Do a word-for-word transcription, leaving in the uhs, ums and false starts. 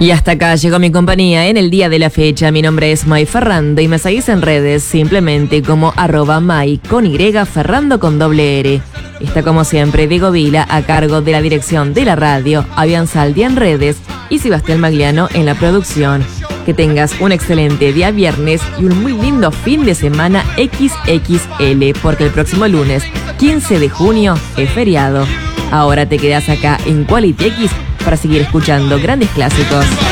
Y hasta acá llegó mi compañía en el día de la fecha. Mi nombre es May Ferrando y me seguís en redes simplemente como arroba May con Y, Ferrando con doble R. Está como siempre Diego Vila a cargo de la dirección de la radio, Avian Saldi en redes y Sebastián Magliano en la producción. Que tengas un excelente día viernes y un muy lindo fin de semana equis equis ele, porque el próximo lunes, quince de junio, es feriado. Ahora te quedas acá en Quality X para seguir escuchando grandes clásicos.